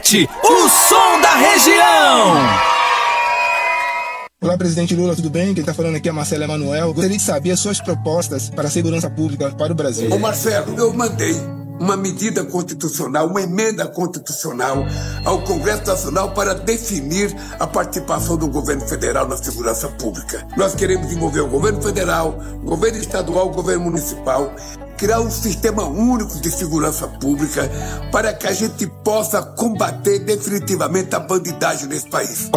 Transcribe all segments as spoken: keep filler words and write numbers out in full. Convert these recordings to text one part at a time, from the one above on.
O som da região. Olá, presidente Lula, tudo bem? Quem está falando aqui é Marcelo Emanuel. Gostaria de saber as suas propostas para a segurança pública para o Brasil. Ô Marcelo, eu mandei uma medida constitucional, uma emenda constitucional ao Congresso Nacional para definir a participação do governo federal na segurança pública. Nós queremos envolver o governo federal, o governo estadual, o governo municipal, criar um sistema único de segurança pública para que a gente possa combater definitivamente a bandidagem nesse país.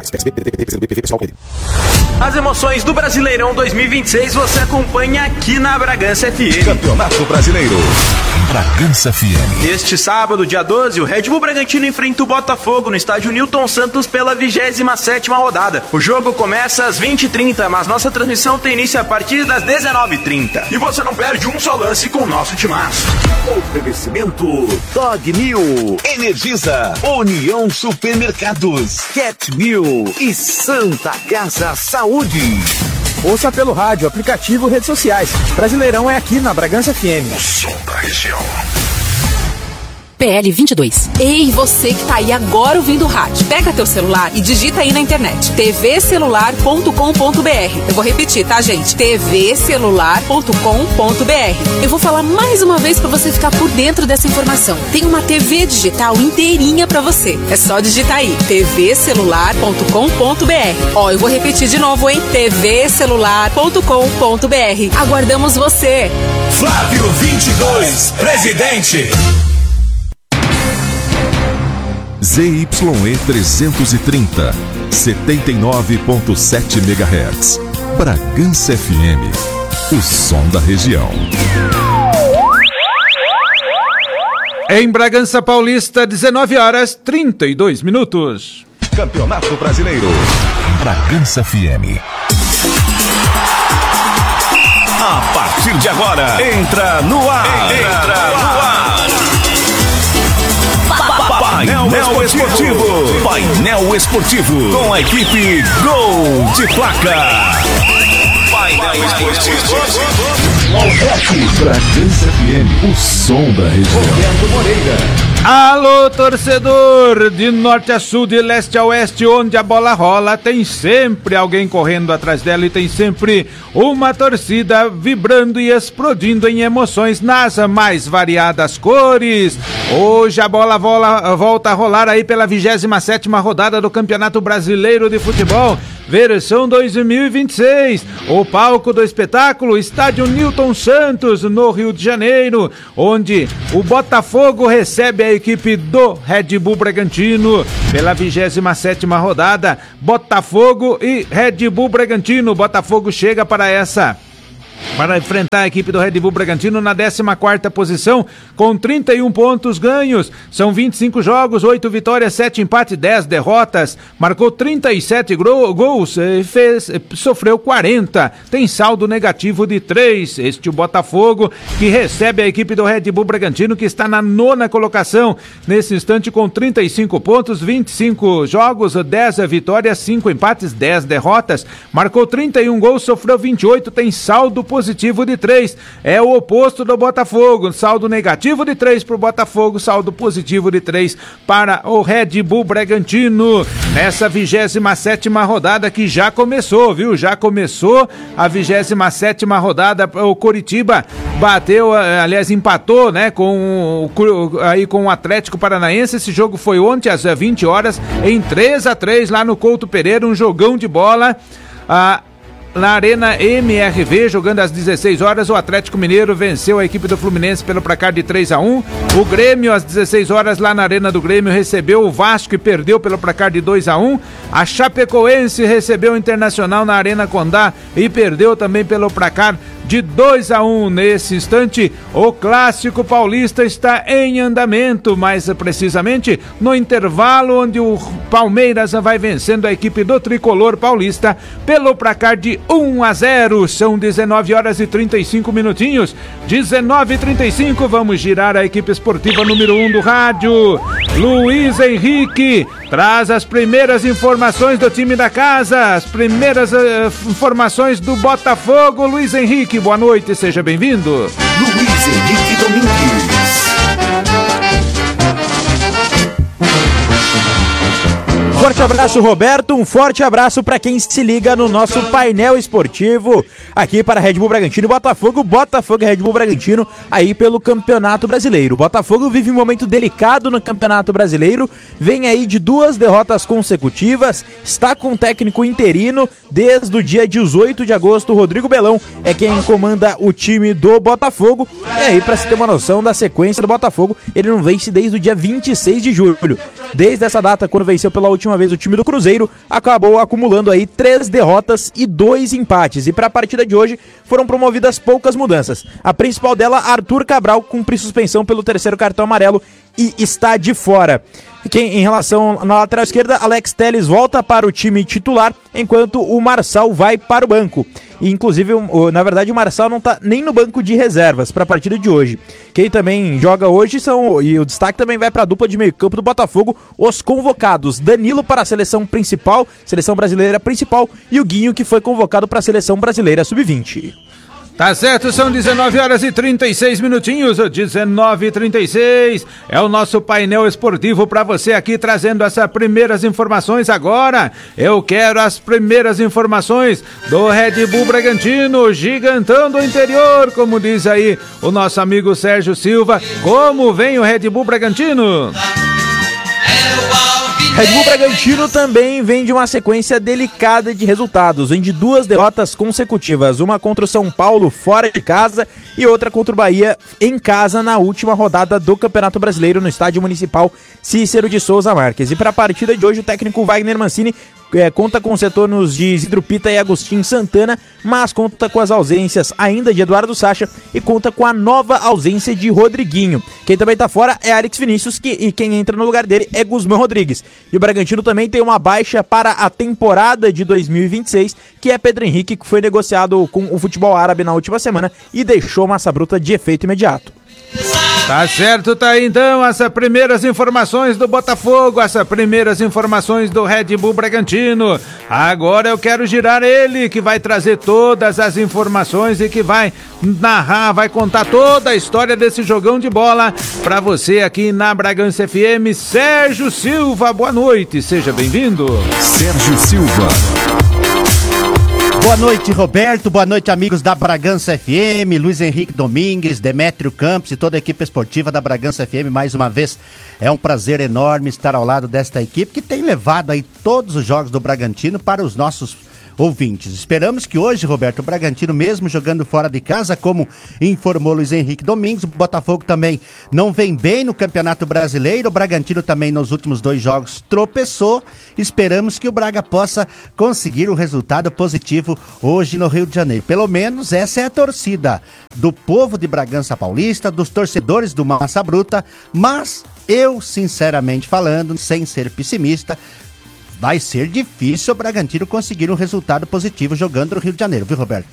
As emoções do Brasileirão dois mil e vinte e seis você acompanha aqui na Bragança F M. Campeonato Brasileiro. Bragança F M. Este sábado, dia doze, o Red Bull Bragantino enfrenta o Botafogo no estádio Newton Santos pela vigésima sétima rodada. O jogo começa às vinte e trinta, mas nossa transmissão tem início a partir das dezenove e trinta. E você não perde um só lance com o nosso timaço. Oferecimento Dog Mil, Energisa, União Supermercados, Cat Mil e Santa Casa Saúde. Ouça pelo rádio, aplicativo, redes sociais. Brasileirão é aqui na Bragança F M. O som da região. P L vinte e dois. Ei, você que tá aí agora ouvindo o rádio. Pega teu celular e digita aí na internet. t v celular ponto com ponto b r. Eu vou repetir, tá, gente? t v celular ponto com ponto b r. Eu vou falar mais uma vez pra você ficar por dentro dessa informação. Tem uma T V digital inteirinha pra você. É só digitar aí. t v celular ponto com ponto b r. Ó, eu vou repetir de novo, hein? t v celular ponto com ponto b r. Aguardamos você. Flávio vinte e dois, presidente. Z Y E trezentos e trinta, setenta e nove ponto sete megahertz. Bragança F M, o som da região. Em Bragança Paulista, dezenove horas e trinta e dois minutos. Campeonato Brasileiro. Bragança F M. A partir de agora, entra no ar. Entra no ar. Painel Esportivo. Painel Esportivo. Com a equipe Gol de Placa. Painel Esportivo. Bragança F M, o som da região. Roberto Moreira. Alô, torcedor, de norte a sul, de leste a oeste, onde a bola rola, tem sempre alguém correndo atrás dela e tem sempre uma torcida vibrando e explodindo em emoções nas mais variadas cores. Hoje a bola vola, volta a rolar aí pela vigésima sétima rodada do Campeonato Brasileiro de Futebol, versão dois mil e vinte e seis. O palco do espetáculo, estádio Newton Santos, no Rio de Janeiro, onde o Botafogo recebe a equipe do Red Bull Bragantino pela vigésima sétima rodada. Botafogo e Red Bull Bragantino. Botafogo chega para essa para enfrentar a equipe do Red Bull Bragantino na décima quarta posição, com trinta e um pontos ganhos. São vinte e cinco jogos, oito vitórias, sete empates, dez derrotas. Marcou trinta e sete gro- gols, fez, sofreu quarenta. Tem saldo negativo de três. Este o Botafogo, que recebe a equipe do Red Bull Bragantino, que está na nona colocação. Nesse instante, com trinta e cinco pontos, vinte e cinco jogos, dez vitórias, cinco empates, dez derrotas. Marcou trinta e um gols, sofreu vinte e oito. Tem saldo positivo de três, é o oposto do Botafogo, saldo negativo de três para o Botafogo, saldo positivo de três para o Red Bull Bragantino, nessa vigésima sétima rodada que já começou, viu, já começou a vigésima sétima rodada. O Coritiba bateu, aliás empatou, né, com o, aí com o Atlético Paranaense. Esse jogo foi ontem às vinte horas, em três a três lá no Couto Pereira, um jogão de bola. Ah, na Arena M R V, jogando às dezesseis horas, o Atlético Mineiro venceu a equipe do Fluminense pelo placar de três a um. O Grêmio, às dezesseis horas, lá na Arena do Grêmio, recebeu o Vasco e perdeu pelo placar de dois a um. A Chapecoense recebeu o Internacional na Arena Condá e perdeu também pelo placar de dois a um. Nesse instante, o Clássico Paulista está em andamento, mais precisamente no intervalo, onde o Palmeiras vai vencendo a equipe do Tricolor Paulista pelo placar de um a zero. São dezenove horas e trinta e cinco minutinhos. dezenove e trinta e cinco, vamos girar a equipe esportiva número um do rádio. Luiz Henrique traz as primeiras informações do time da casa, as primeiras uh, informações do Botafogo. Luiz Henrique, boa noite, seja bem-vindo. Luiz Henrique Domingues. Forte abraço, Roberto, um forte abraço para quem se liga no nosso painel esportivo aqui para Red Bull Bragantino e Botafogo, Botafogo e Red Bull Bragantino aí pelo Campeonato Brasileiro. Botafogo vive um momento delicado no Campeonato Brasileiro, vem aí de duas derrotas consecutivas, está com um técnico interino desde o dia dezoito de agosto, Rodrigo Belão é quem comanda o time do Botafogo, e aí para se ter uma noção da sequência do Botafogo, ele não vence desde o dia vinte e seis de julho, desde essa data quando venceu pela última vez o time do Cruzeiro, acabou acumulando aí três derrotas e dois empates, e para a partida de hoje foram promovidas poucas mudanças, a principal dela, Arthur Cabral, cumpre suspensão pelo terceiro cartão amarelo e está de fora. Quem, em relação na lateral esquerda, Alex Telles volta para o time titular, enquanto o Marçal vai para o banco. E, inclusive, o, na verdade, o Marçal não está nem no banco de reservas para a partida de hoje. Quem também joga hoje são, e o destaque também vai para a dupla de meio campo do Botafogo, os convocados. Danilo para a seleção principal, seleção brasileira principal, e o Guinho, que foi convocado para a seleção brasileira sub vinte. Tá certo, são dezenove horas e trinta e seis minutinhos, dezenove e trinta e seis, é o nosso painel esportivo para você aqui, trazendo essas primeiras informações agora. Eu quero as primeiras informações do Red Bull Bragantino, gigantão do interior, como diz aí o nosso amigo Sérgio Silva. Como vem o Red Bull Bragantino? Red Bull Bragantino também vem de uma sequência delicada de resultados, vem de duas derrotas consecutivas, uma contra o São Paulo fora de casa e outra contra o Bahia em casa na última rodada do Campeonato Brasileiro no Estádio Municipal Cícero de Souza Marques. E para a partida de hoje o técnico Wagner Mancini É, conta com os retornos de Isidro Pita e Agostinho Santana, mas conta com as ausências ainda de Eduardo Sacha e conta com a nova ausência de Rodriguinho. Quem também tá fora é Alex Vinícius, que, e quem entra no lugar dele é Guzmán Rodrigues. E o Bragantino também tem uma baixa para a temporada de dois mil e vinte e seis, que é Pedro Henrique, que foi negociado com o futebol árabe na última semana e deixou massa bruta de efeito imediato. Tá certo, tá aí então essas primeiras informações do Botafogo, essas primeiras informações do Red Bull Bragantino. Agora eu quero girar ele, que vai trazer todas as informações e que vai narrar, vai contar toda a história desse jogão de bola pra você aqui na Bragança F M. Sérgio Silva, boa noite, seja bem-vindo. Sérgio Silva. Boa noite, Roberto, boa noite, amigos da Bragança F M, Luiz Henrique Domingues, Demétrio Campos e toda a equipe esportiva da Bragança F M. Mais uma vez, é um prazer enorme estar ao lado desta equipe que tem levado aí todos os jogos do Bragantino para os nossos ouvintes. Esperamos que hoje, Roberto, o Bragantino, mesmo jogando fora de casa, como informou Luiz Henrique Domingues, o Botafogo também não vem bem no Campeonato Brasileiro, o Bragantino também nos últimos dois jogos tropeçou. Esperamos que o Braga possa conseguir um resultado positivo hoje no Rio de Janeiro. Pelo menos essa é a torcida do povo de Bragança Paulista, dos torcedores do Massa Bruta, mas eu, sinceramente falando, sem ser pessimista, vai ser difícil o Bragantino conseguir um resultado positivo jogando no Rio de Janeiro, viu, Roberto?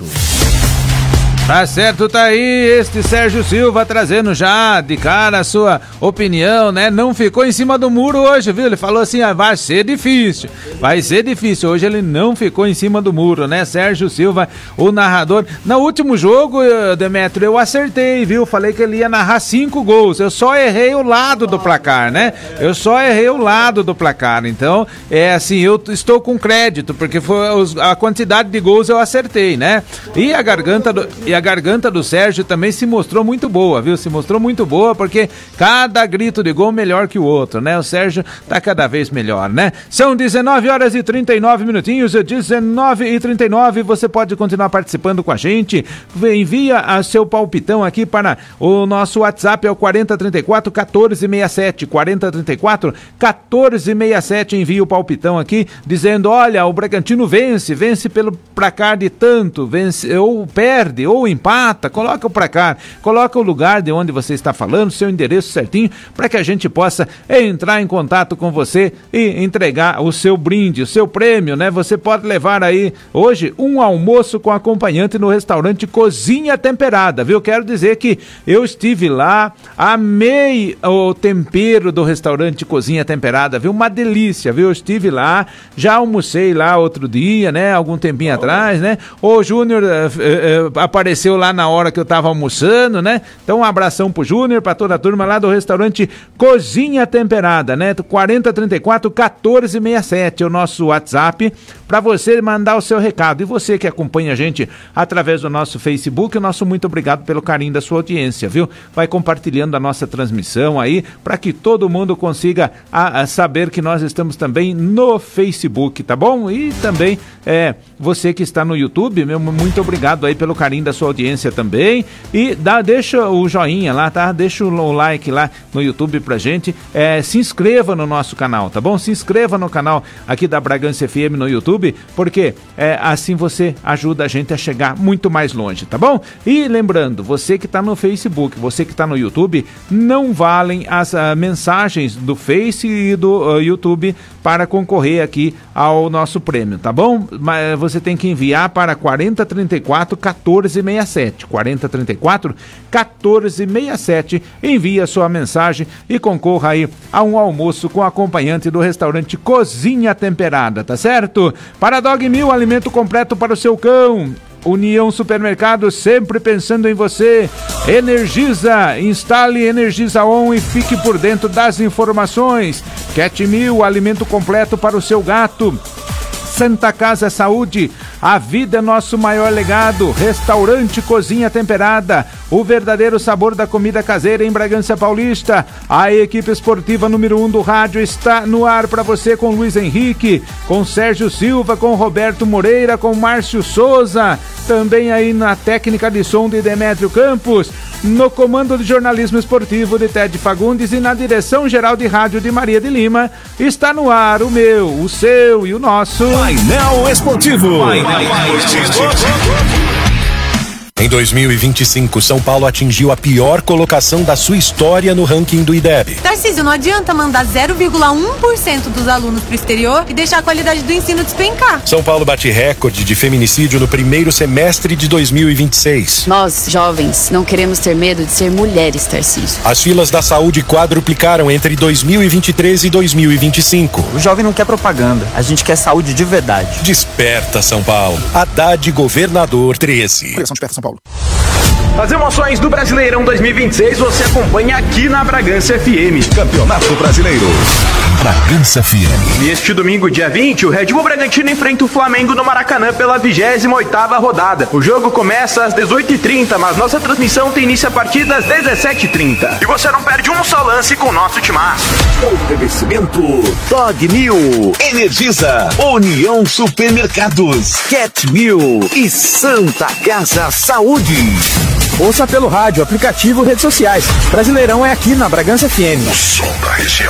Tá certo, tá aí este Sérgio Silva trazendo já de cara a sua opinião, né? Não ficou em cima do muro hoje, viu? Ele falou assim, ah, vai ser difícil, vai ser difícil. Hoje ele não ficou em cima do muro, né? Sérgio Silva, o narrador. No último jogo, Demétrio, eu acertei, viu? Falei que ele ia narrar cinco gols. Eu só errei o lado do placar, né? Eu só errei o lado do placar. Então, é assim, eu estou com crédito, porque foi a quantidade de gols eu acertei, né? E a garganta do... E a garganta do Sérgio também se mostrou muito boa, viu? Se mostrou muito boa, porque cada grito de gol melhor que o outro, né? O Sérgio tá cada vez melhor, né? São dezenove horas e trinta e nove minutinhos, dezenove e trinta e nove, você pode continuar participando com a gente, envia a seu palpitão aqui para o nosso WhatsApp, é o quarenta, trinta e quatro, quatorze, sessenta e sete, quarenta, trinta e quatro, quatorze, sessenta e sete, envia o palpitão aqui, dizendo, olha, o Bragantino vence, vence pelo placar de tanto, vence, ou perde, ou empata, coloca o placar, coloca o lugar de onde você está falando, seu endereço certinho, para que a gente possa entrar em contato com você e entregar o seu brinde, o seu prêmio, né? Você pode levar aí hoje um almoço com acompanhante no restaurante Cozinha Temperada, viu? Quero dizer que eu estive lá, amei o tempero do restaurante Cozinha Temperada, viu? Uma delícia, viu? Eu estive lá, já almocei lá outro dia, né? Algum tempinho atrás, né? O Júnior uh, uh, apareceu apareceu lá na hora que eu tava almoçando, né? Então um abração pro Júnior, pra toda a turma lá do restaurante Cozinha Temperada, né? quarenta trinta e quatro, quatorze sessenta e sete é o nosso WhatsApp pra você mandar o seu recado. E você que acompanha a gente através do nosso Facebook, o nosso muito obrigado pelo carinho da sua audiência, viu? Vai compartilhando a nossa transmissão aí para que todo mundo consiga a, a saber que nós estamos também no Facebook, tá bom? E também é, você que está no YouTube, meu, muito obrigado aí pelo carinho da sua audiência também. E dá, deixa o joinha lá, tá? Deixa o like lá no YouTube pra gente. É, se inscreva no nosso canal, tá bom? Se inscreva no canal aqui da Bragança F M no YouTube, porque é, assim você ajuda a gente a chegar muito mais longe, tá bom? E lembrando, você que está no Facebook, você que está no YouTube, não valem as uh, mensagens do Face e do uh, YouTube para concorrer aqui ao nosso prêmio, tá bom? Mas você tem que enviar para quarenta trinta e quatro, quatorze sessenta e sete. quarenta trinta e quatro, quatorze sessenta e sete. Envie a sua mensagem e concorra aí a um almoço com acompanhante do restaurante Cozinha Temperada, tá certo? Para Dog Mil, alimento completo para o seu cão. União Supermercados, sempre pensando em você. Energisa, instale Energisa On e fique por dentro das informações. Cat Mil, alimento completo para o seu gato. Santa Casa Saúde, a vida é nosso maior legado. Restaurante Cozinha Temperada, o verdadeiro sabor da comida caseira em Bragança Paulista. A equipe esportiva número um do rádio está no ar para você com Luiz Henrique, com Sérgio Silva, com Roberto Moreira, com Márcio Souza, também aí na técnica de som de Demétrio Campos, no comando de jornalismo esportivo de Ted Fagundes e na direção geral de rádio de Maria de Lima. Está no ar o meu, o seu e o nosso Painel Esportivo. Painel Esportivo. Em dois mil e vinte e cinco, São Paulo atingiu a pior colocação da sua história no ranking do I D E B. Tarcísio, não adianta mandar zero vírgula um por cento dos alunos para o exterior e deixar a qualidade do ensino despencar. São Paulo bate recorde de feminicídio no primeiro semestre de dois mil e vinte e seis. Nós, jovens, não queremos ter medo de ser mulheres, Tarcísio. As filas da saúde quadruplicaram entre dois mil e vinte e três e dois mil e vinte e cinco. O jovem não quer propaganda, a gente quer saúde de verdade. Desperta, São Paulo. Haddad Governador treze. Desperta, São Paulo. As emoções do Brasileirão dois mil e vinte e seis você acompanha aqui na Bragança F M. Campeonato Brasileiro. Bragança F M. Neste domingo, dia vinte, o Red Bull Bragantino enfrenta o Flamengo no Maracanã pela vigésima oitava rodada. O jogo começa às dezoito e trinta, mas nossa transmissão tem início a partir das dezessete e trinta. E você não perde um só lance com o nosso timaço. Oferecimento Dog Mil, Energisa, União Supermercados, Cat Mil e Santa Casa Saúde. Ouça pelo rádio, aplicativo e redes sociais. Brasileirão é aqui na Bragança F M. O som da região.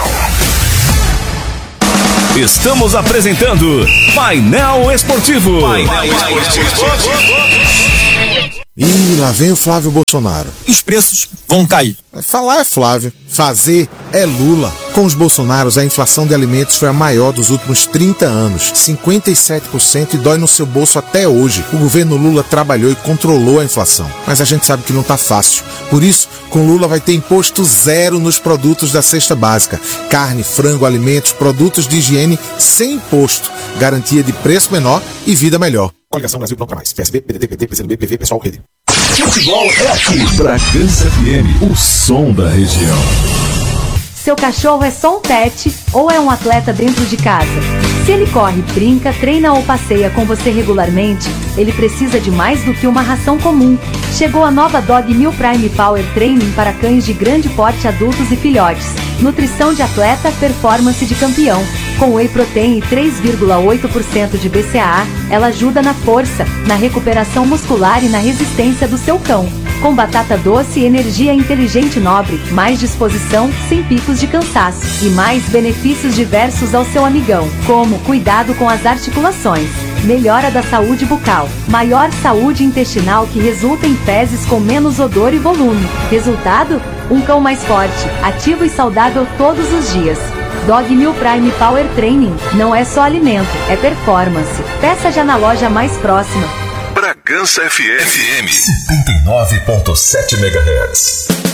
Estamos apresentando Painel Esportivo. Painel Esportivo. Ih, lá vem o Flávio Bolsonaro. Os preços vão cair. Falar é Flávio, fazer é Lula. Com os Bolsonaros, a inflação de alimentos foi a maior dos últimos trinta anos, cinquenta e sete por cento, e dói no seu bolso até hoje. O governo Lula trabalhou e controlou a inflação, mas a gente sabe que não tá fácil. Por isso, com Lula vai ter imposto zero nos produtos da cesta básica. Carne, frango, alimentos, produtos de higiene sem imposto. Garantia de preço menor e vida melhor. Coligação Brasil Pronto Mais. P S B, P D T, P T, P C do B, P V, Pessoal, Rede. Futebol é aqui. Bragança F M, o som da região. Seu cachorro é só um pet ou é um atleta dentro de casa? Se ele corre, brinca, treina ou passeia com você regularmente, ele precisa de mais do que uma ração comum. Chegou a nova Dog Mil Prime Power Training para cães de grande porte, adultos e filhotes. Nutrição de atleta, performance de campeão. Com whey protein e três vírgula oito por cento de B C A A, ela ajuda na força, na recuperação muscular e na resistência do seu cão. Com batata doce e energia inteligente nobre, mais disposição, sem picos de cansaço e mais benefícios diversos ao seu amigão, como cuidado com as articulações, melhora da saúde bucal, maior saúde intestinal que resulta em fezes com menos odor e volume. Resultado? Um cão mais forte, ativo e saudável todos os dias. Dog Mil Prime Power Training não é só alimento, é performance. Peça já na loja mais próxima. Bragança F M, F M setenta e nove ponto sete megahertz.